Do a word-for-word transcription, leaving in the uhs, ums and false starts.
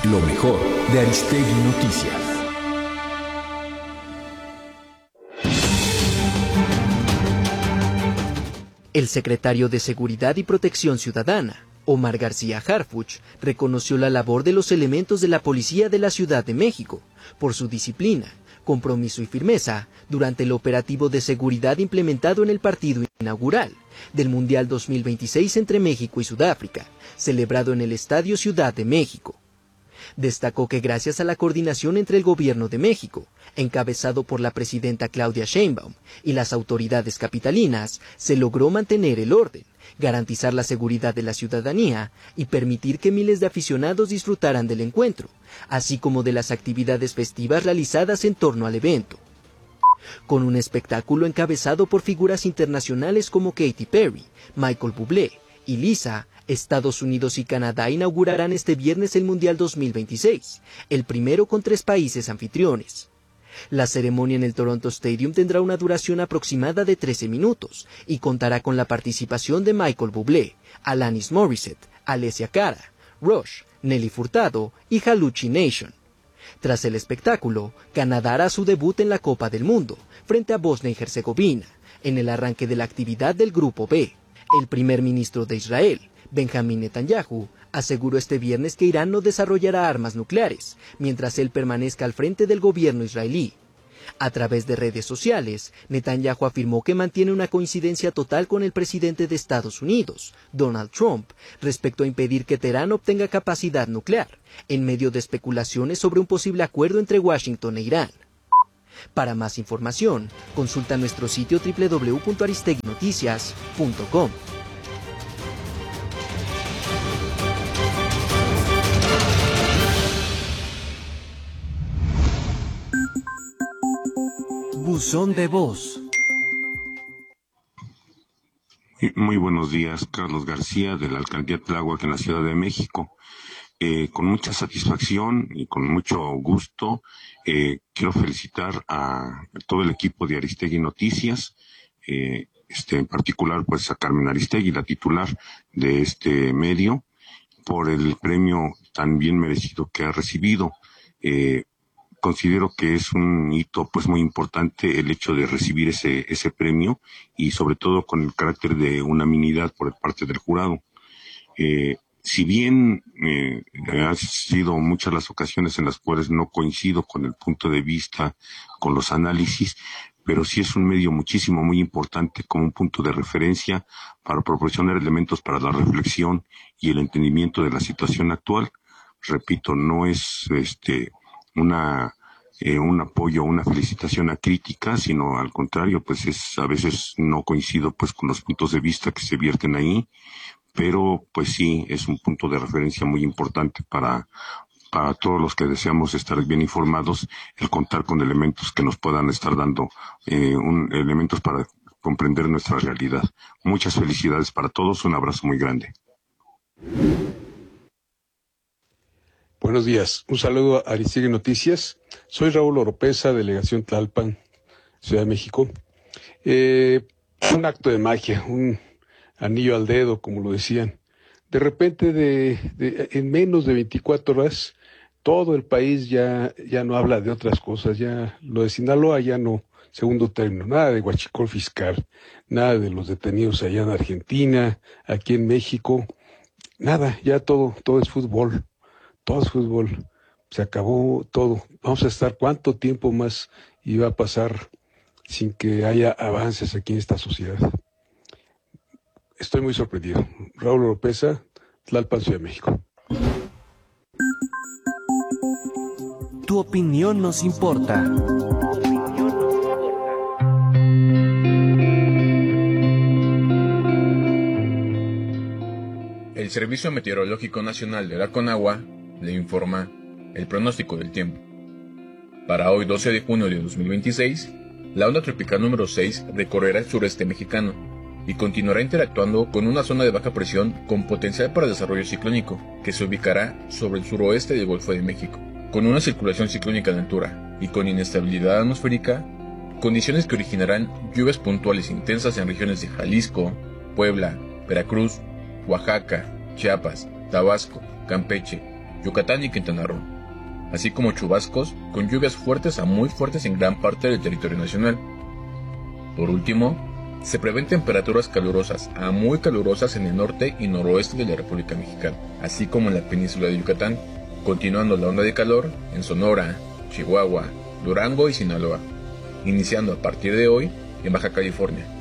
Lo mejor de Aristegui Noticias. El secretario de Seguridad y Protección Ciudadana, Omar García Harfuch, reconoció la labor de los elementos de la Policía de la Ciudad de México por su disciplina, compromiso y firmeza durante el operativo de seguridad implementado en el partido inaugural del Mundial dos mil veintiséis entre México y Sudáfrica, celebrado en el Estadio Ciudad de México. Destacó que gracias a la coordinación entre el Gobierno de México, encabezado por la presidenta Claudia Sheinbaum, y las autoridades capitalinas, se logró mantener el orden, garantizar la seguridad de la ciudadanía y permitir que miles de aficionados disfrutaran del encuentro, así como de las actividades festivas realizadas en torno al evento. Con un espectáculo encabezado por figuras internacionales como Katy Perry, Michael Bublé y Lisa, Estados Unidos y Canadá inaugurarán este viernes el Mundial dos mil veintiséis, el primero con tres países anfitriones. La ceremonia en el Toronto Stadium tendrá una duración aproximada de trece minutos y contará con la participación de Michael Bublé, Alanis Morissette, Alessia Cara, Rush, Nelly Furtado y Haluchi Nation. Tras el espectáculo, Canadá hará su debut en la Copa del Mundo, frente a Bosnia y Herzegovina, en el arranque de la actividad del Grupo B. El primer ministro de Israel, Benjamín Netanyahu, aseguró este viernes que Irán no desarrollará armas nucleares, mientras él permanezca al frente del gobierno israelí. A través de redes sociales, Netanyahu afirmó que mantiene una coincidencia total con el presidente de Estados Unidos, Donald Trump, respecto a impedir que Teherán obtenga capacidad nuclear, en medio de especulaciones sobre un posible acuerdo entre Washington e Irán. Para más información, consulta nuestro sitio doble u doble u doble u punto aristegui noticias punto com. Buzón de voz. Muy buenos días, Carlos García, de la Alcaldía Tláhuac en la Ciudad de México. Eh, con mucha satisfacción y con mucho gusto, eh, quiero felicitar a todo el equipo de Aristegui Noticias, eh, este, en particular pues a Carmen Aristegui, la titular de este medio, por el premio tan bien merecido que ha recibido. Eh, Considero que es un hito pues muy importante el hecho de recibir ese ese premio y sobre todo con el carácter de unanimidad por parte del jurado. Eh, si bien eh, han sido muchas las ocasiones en las cuales no coincido con el punto de vista, con los análisis, pero sí es un medio muchísimo, muy importante como un punto de referencia para proporcionar elementos para la reflexión y el entendimiento de la situación actual. Repito, no es este una eh, un apoyo, una felicitación a crítica, sino al contrario, pues es a veces no coincido pues con los puntos de vista que se vierten ahí, pero pues sí es un punto de referencia muy importante para para todos los que deseamos estar bien informados, el contar con elementos que nos puedan estar dando eh, un, elementos para comprender nuestra realidad. Muchas felicidades para todos, un abrazo muy grande. Buenos días, un saludo a Aristegui Noticias. Soy Raúl Oropesa, delegación Tlalpan, Ciudad de México. Eh, un acto de magia, un anillo al dedo, como lo decían. De repente, de, de, en menos de veinticuatro horas, todo el país ya, ya no habla de otras cosas. Ya lo de Sinaloa ya no, segundo término, nada de huachicol fiscal, nada de los detenidos allá en Argentina, aquí en México, nada, ya todo, todo es fútbol. Todo es fútbol, se acabó todo. Vamos a estar cuánto tiempo más iba a pasar sin que haya avances aquí en esta sociedad. Estoy muy sorprendido. Raúl Oropesa, Tlalpan, Ciudad de México. Tu opinión nos importa. El Servicio Meteorológico Nacional de la Conagua le informa el pronóstico del tiempo. Para hoy doce de junio de dos mil veintiséis, la onda tropical número seis recorrerá el sureste mexicano y continuará interactuando con una zona de baja presión con potencial para desarrollo ciclónico que se ubicará sobre el suroeste del Golfo de México, con una circulación ciclónica de altura y con inestabilidad atmosférica, condiciones que originarán lluvias puntuales intensas en regiones de Jalisco, Puebla, Veracruz, Oaxaca, Chiapas, Tabasco, Campeche, Yucatán y Quintana Roo, así como chubascos con lluvias fuertes a muy fuertes en gran parte del territorio nacional. Por último, se prevén temperaturas calurosas a muy calurosas en el norte y noroeste de la República Mexicana, así como en la península de Yucatán, continuando la onda de calor en Sonora, Chihuahua, Durango y Sinaloa, iniciando a partir de hoy en Baja California.